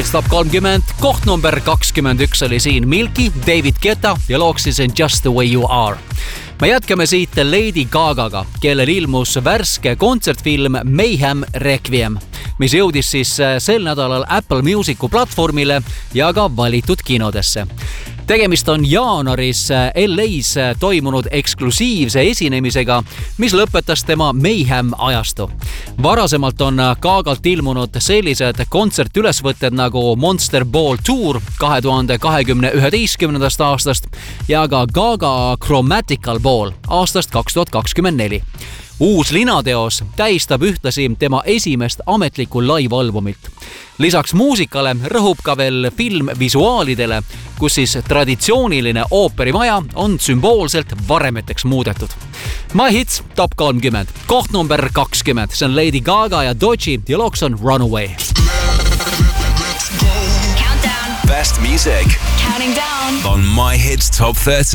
Top 30, koht number 21 oli siin Milky, David Guetta ja looks siis Just the way you are. Me jätkame siit Lady Gagaga, kellel ilmus värske kontsertfilm Mayhem Requiem, mis jõudis siis sel nädalal Apple Musicu platvormile ja ka valitud kinodesse. Tegemist on jaanuaris LA's toimunud eksklusiivse esinemisega, mis lõpetas tema Mayhem ajastu. Varasemalt on Gagalt ilmunud sellised kontsertülesvõtted nagu Monster Ball Tour 2021. aastast ja ka Gaga Chromatical Ball aastast 2024. Uus linateos tähistab ühtlasi tema esimest ametlikku live-albumit. Lisaks muusikale rõhub ka veel film visuaalidele, kus siis traditsiooniline ooperimaja on sümboolselt varemeteks muudetud. My Hits Top 30, koht number 20, see on Lady Gaga ja Doechii ja looks on Runaway. Countdown. Best music. Counting down. On My Hits Top 30.